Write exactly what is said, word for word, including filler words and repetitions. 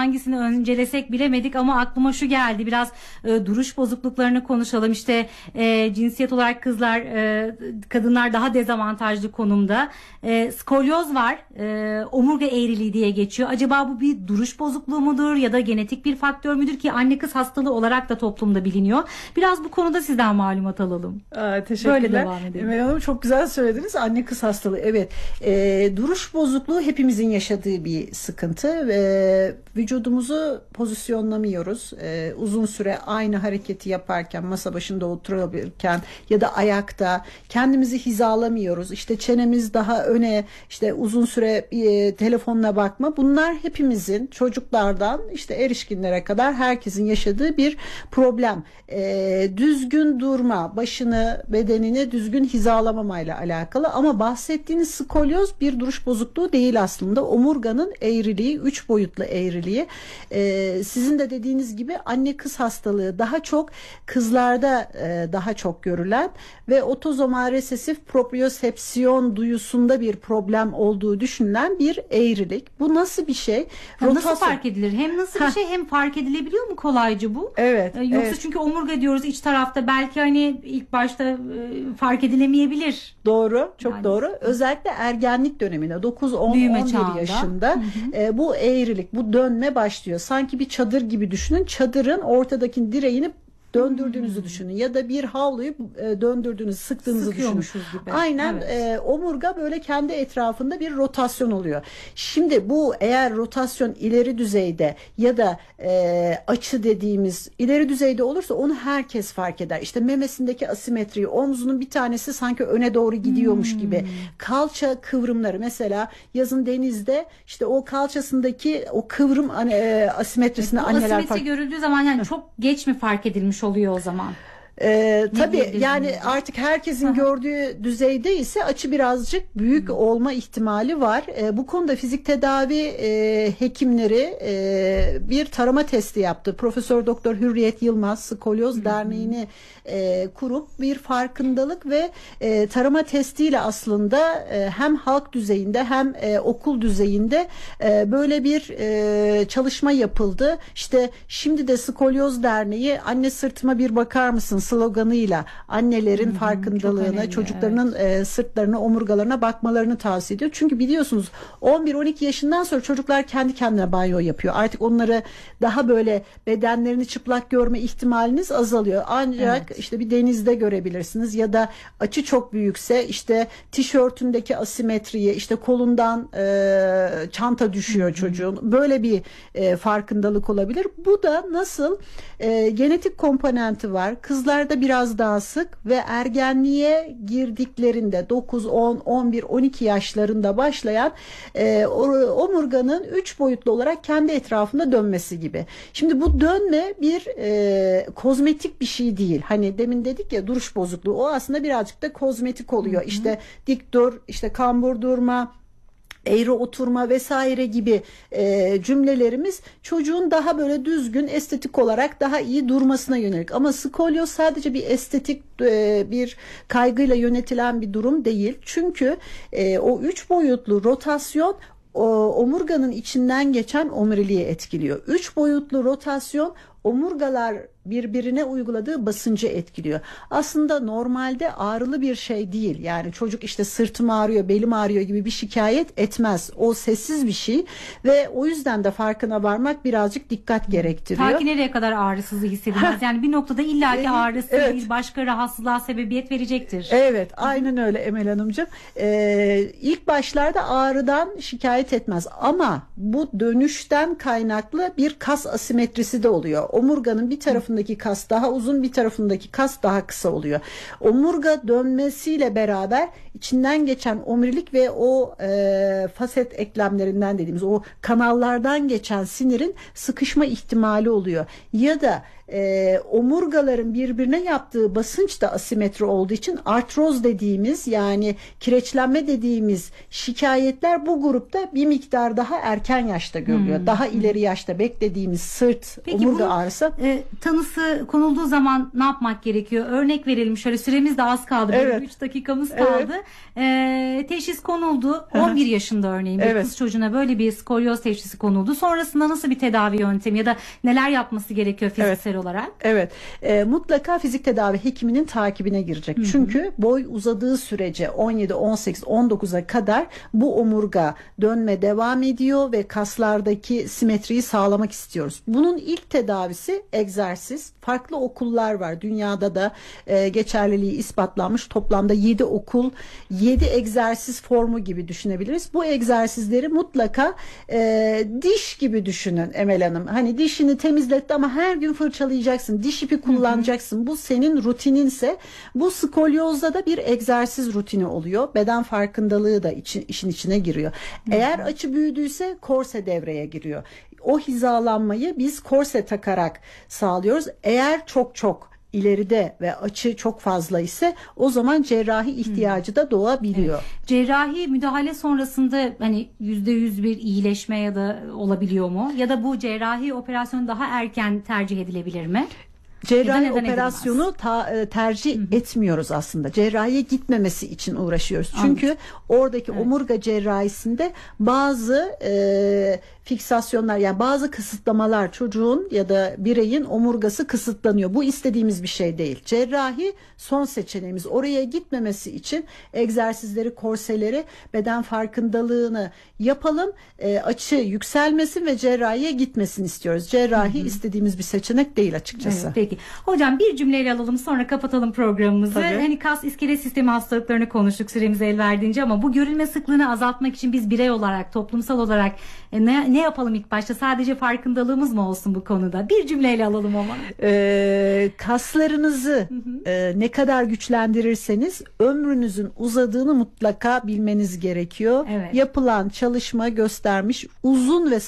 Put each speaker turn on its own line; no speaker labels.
hangisini öncelesek bilemedik ama aklıma şu geldi. Biraz e, duruş bozukluklarını konuşalım. İşte e, cinsiyet olarak kızlar, e, kadınlar daha dezavantajlı konumda. E, skolyoz var. E, omurga eğriliği diye geçiyor. Acaba bu bir duruş bozukluğu mudur ya da genetik bir faktör müdür ki anne kız hastalığı olarak da toplumda biliniyor. Biraz bu konuda sizden malumat alalım.
Aa, teşekkürler.
Böyle devam edelim.
Emel Hanım çok güzel söylediniz. Anne kız hastalığı. Evet. E, duruş bozukluğu hepimizin yaşadığı bir sıkıntı. E, vücudumuzu pozisyonlamıyoruz. E, uzun süre aynı hareketi yaparken, masa başında oturabilirken ya da ayakta kendimizi hizalamıyoruz. İşte çenemiz daha öne, işte uzun süre e, telefonla bakma. Bunlar hepimizin, çocuklardan işte erişkinlere kadar herkesin yaşadığı bir problem. E, düzgün durma, başını, bedenini düzgün hizalamamayla alakalı ama bahsettiğiniz skolyoz bir duruş bozukluğu değil aslında. Omurganın eğriliği, üç boyutlu eğriliği. E, sizin de dediğiniz gibi anne kız hastalığı daha çok kızlarda e, daha çok görülen ve otozomal resesif propriosepsiyon duyusunda bir problem olduğu düşünülen bir eğrilik. Bu nasıl bir şey?
Ya nasıl fark edilir? Hem nasıl bir şey hem fark edilebiliyor mu kolayca bu?
Evet.
Ee, yoksa
evet.
çünkü omurga diyoruz iç tarafta, belki hani ilk başta e, fark edilemeyebilir.
Doğru, çok
yani.
doğru. Özellikle ergenlik döneminde dokuz on on bir yaşında hı hı. E, bu eğrilik, bu dönme başlıyor. Sanki bir çadır gibi düşünün. Çadırın ortadaki direğini döndürdüğünüzü hmm. düşünün ya da bir havluyu e, döndürdüğünüzü, sıktığınızı düşünün.
Gibi.
Aynen evet. e, omurga böyle kendi etrafında bir rotasyon oluyor. Şimdi bu eğer rotasyon ileri düzeyde ya da e, açı dediğimiz ileri düzeyde olursa onu herkes fark eder. İşte memesindeki asimetriyi, omzunun bir tanesi sanki öne doğru gidiyormuş hmm. gibi. Kalça kıvrımları mesela yazın denizde işte o kalçasındaki o kıvrım e, asimetrisini
evet,
anneler
asimetri
fark...
görüldüğü zaman yani çok geç mi fark edilmiş oluyor o zaman?
Ee, tabii yani artık herkesin gördüğü düzeyde ise açı birazcık büyük olma ihtimali var. Ee, bu konuda fizik tedavi e, hekimleri e, bir tarama testi yaptı. Profesör Doktor Hürriyet Yılmaz Skolyoz Hı-hı. Derneği'ni e, kurup bir farkındalık ve e, tarama testiyle aslında e, hem halk düzeyinde hem e, okul düzeyinde e, böyle bir e, çalışma yapıldı. İşte şimdi de Skolyoz Derneği "Anne sırtıma bir bakar mısın?" sloganıyla annelerin Hı-hı, farkındalığına, önemli, çocuklarının evet. e, sırtlarına, omurgalarına bakmalarını tavsiye ediyor. Çünkü biliyorsunuz on bir on iki yaşından sonra çocuklar kendi kendine banyo yapıyor. Artık onları daha böyle bedenlerini çıplak görme ihtimaliniz azalıyor. Ancak evet. işte bir denizde görebilirsiniz ya da açı çok büyükse işte tişörtündeki asimetriyi, işte kolundan e, çanta düşüyor Hı-hı. çocuğun. Böyle bir e, farkındalık olabilir. Bu da nasıl e, genetik komponenti var. Kızlar da biraz daha sık ve ergenliğe girdiklerinde dokuz, on, on bir, on iki yaşlarında başlayan e, omurganın üç boyutlu olarak kendi etrafında dönmesi gibi. Şimdi bu dönme bir e, kozmetik bir şey değil. Hani demin dedik ya duruş bozukluğu, o aslında birazcık da kozmetik oluyor. Hı hı. İşte dik dur, işte kambur durma, eğri oturma vesaire gibi e, cümlelerimiz çocuğun daha böyle düzgün, estetik olarak daha iyi durmasına yönelik. Ama skolyoz sadece bir estetik e, bir kaygıyla yönetilen bir durum değil. Çünkü e, o üç boyutlu rotasyon o, omurganın içinden geçen omuriliği etkiliyor. Üç boyutlu rotasyon omurgalar birbirine uyguladığı basıncı etkiliyor. Aslında normalde ağrılı bir şey değil. Yani çocuk işte sırtım ağrıyor, belim ağrıyor gibi bir şikayet etmez. O sessiz bir şey ve o yüzden de farkına varmak birazcık dikkat gerektiriyor.
Ta ki nereye kadar ağrısızlığı hissedilmez? Yani bir noktada illaki ağrısı
evet.
bir başka rahatsızlığa sebebiyet verecektir.
Evet, aynen öyle Emel Hanımcığım. Ee, ilk başlarda ağrıdan şikayet etmez ama bu dönüşten kaynaklı bir kas asimetrisi de oluyor. Omurganın bir tarafındaki kas daha uzun, bir tarafındaki kas daha kısa oluyor. Omurga dönmesiyle beraber içinden geçen omurilik ve o e, faset eklemlerinden dediğimiz o kanallardan geçen sinirin sıkışma ihtimali oluyor. Ya da e, omurgaların birbirine yaptığı basınç da asimetri olduğu için artroz dediğimiz, yani kireçlenme dediğimiz şikayetler bu grupta bir miktar daha erken yaşta görülüyor. Hmm. Daha ileri yaşta beklediğimiz sırt,
Peki
omurga
bunun
ağrısı.
E, tanısı konulduğu zaman ne yapmak gerekiyor? Örnek verelim, şöyle süremiz de az kaldı.
Evet.
üç dakikamız kaldı. Evet. E, teşhis konuldu. on bir yaşında örneğin bir
Evet.
kız çocuğuna böyle bir skolyoz teşhisi konuldu. Sonrasında nasıl bir tedavi yöntemi ya da neler yapması gerekiyor fiziksel
Evet.
olarak?
Evet. E, mutlaka fizik tedavi hekiminin takibine girecek. Hı hı. Çünkü boy uzadığı sürece on yedi, on sekiz, on dokuza kadar bu omurga dönme devam ediyor ve kaslardaki simetriyi sağlamak istiyoruz. Bunun ilk tedavisi egzersiz. Farklı okullar var. Dünyada da e, geçerliliği ispatlanmış. Toplamda yedi okul, yedi egzersiz formu gibi düşünebiliriz. Bu egzersizleri mutlaka e, diş gibi düşünün Emel Hanım. Hani dişini temizletti ama her gün fırçalayacaksın. Diş ipi kullanacaksın. Hı hı. Bu senin rutininse bu skolyozda da bir egzersiz rutini oluyor. Beden farkındalığı da için, işin içine giriyor. Hı hı. Eğer açı büyüdüyse korse devreye giriyor. O hizalanmayı biz korse takarak sağlıyoruz. Eğer çok çok ileride ve açı çok fazla ise o zaman cerrahi ihtiyacı da doğabiliyor.
Evet. Cerrahi müdahale sonrasında hani yüzde yüz bir iyileşme ya da olabiliyor mu? Ya da bu cerrahi operasyon daha erken tercih edilebilir mi?
Cerrahi operasyonu ta, tercih hı hı. etmiyoruz aslında. Cerrahiye gitmemesi için uğraşıyoruz. Çünkü Anladım. oradaki evet. omurga cerrahisinde bazı e, fiksasyonlar, yani bazı kısıtlamalar, çocuğun ya da bireyin omurgası kısıtlanıyor. Bu istediğimiz bir şey değil. Cerrahi son seçeneğimiz. Oraya gitmemesi için egzersizleri, korseleri, beden farkındalığını yapalım. E, açı yükselmesin ve cerrahiye gitmesin istiyoruz. Cerrahi hı hı. istediğimiz bir seçenek değil açıkçası.
Evet, peki. Hocam bir cümleyle alalım, sonra kapatalım programımızı.
Tabii.
Hani kas iskelet sistemi hastalıklarını konuştuk süremiz el verdiğince, ama bu görülme sıklığını azaltmak için biz birey olarak, toplumsal olarak ne, ne yapalım ilk başta? Sadece farkındalığımız mı olsun bu konuda? Bir cümleyle alalım ama.
Ee, kaslarınızı hı hı. E, ne kadar güçlendirirseniz ömrünüzün uzadığını mutlaka bilmeniz gerekiyor. Evet. Yapılan çalışma göstermiş, uzun ve